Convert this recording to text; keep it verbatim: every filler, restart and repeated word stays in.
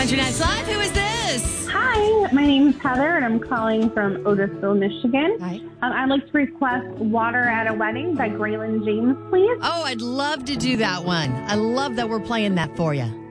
Country Nights Live, who is this? Hi, my name is Heather, and I'm calling from Otisville, Michigan. Hi. Um, I'd like to request Water at a Wedding by Graylin James, please. Oh, I'd love to do that one. I love that we're playing that for you.